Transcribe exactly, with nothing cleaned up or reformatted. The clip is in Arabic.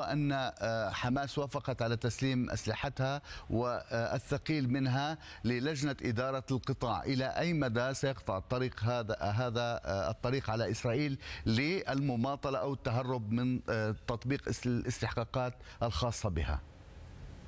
أن حماس وافقت على تسليم أسلحتها والثقيل منها للجنة إدارة القطاع، إلى أي مدى سيقطع الطريق هذا هذا الطريق على إسرائيل للمماطلة أو التهرب من تطبيق الاستحقاقات الخاصة بها؟